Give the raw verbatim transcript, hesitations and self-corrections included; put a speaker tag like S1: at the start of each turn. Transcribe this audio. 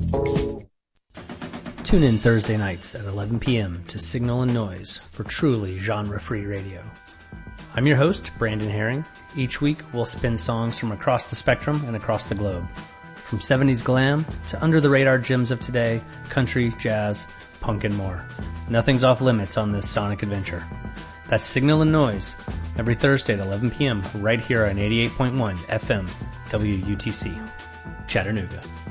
S1: Tune in Thursday nights at eleven p.m. to Signal and Noise for truly genre-free radio. I'm your host, Brandon Herring. Each week, we'll spin songs from across the spectrum and across the globe. From seventies glam to under-the-radar gems of today, country, jazz, punk, and more. Nothing's off limits on this sonic adventure. That's Signal and Noise, every Thursday at eleven p.m. right here on eighty-eight point one F M W U T C, Chattanooga.